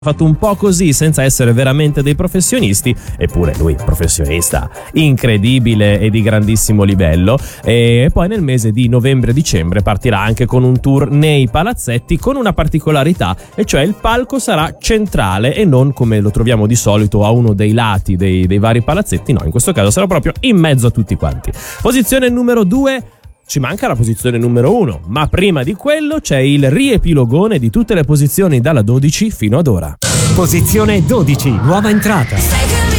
fatto un po' così senza essere veramente dei professionisti, eppure lui professionista incredibile e di grandissimo livello. E poi nel mese di novembre-dicembre partirà anche con un tour nei palazzetti, con una particolarità, e cioè il palco sarà centrale e non come lo troviamo di solito a uno dei lati dei vari palazzetti. No, in questo caso sarà proprio in mezzo a tutti quanti. Posizione numero 2. Ci manca la posizione numero 1, ma prima di quello c'è il riepilogone di tutte le posizioni dalla 12 fino ad ora. Posizione 12, nuova entrata.